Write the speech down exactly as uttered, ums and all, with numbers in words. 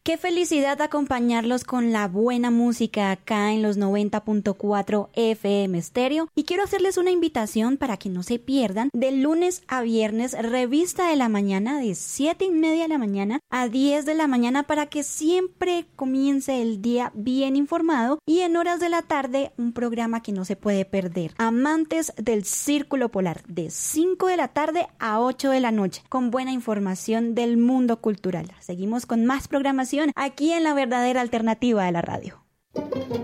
Qué felicidad acompañarlos con la buena música acá en los noventa punto cuatro F M Stereo. Y quiero hacerles una invitación para que no se pierdan de lunes a viernes Revista de la Mañana de siete y media de la mañana a diez de la mañana para que siempre comience el día bien informado, y en horas de la tarde un programa que no se puede perder. Amantes del Círculo Polar de cinco de la tarde a ocho de la noche con buena información del mundo cultural. Seguimos con más programación aquí en La Verdadera Alternativa de la Radio.